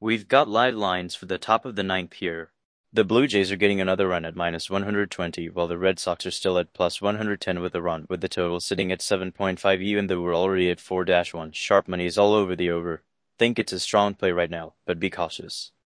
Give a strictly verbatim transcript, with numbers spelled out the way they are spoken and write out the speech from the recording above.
We've got live lines for the top of the ninth here. The Blue Jays are getting another run at minus one hundred twenty, while the Red Sox are still at plus one hundred ten with a run, with the total sitting at seven point five even though we're already at four dash one. Sharp money is all over the over. Think it's a strong play right now, but be cautious.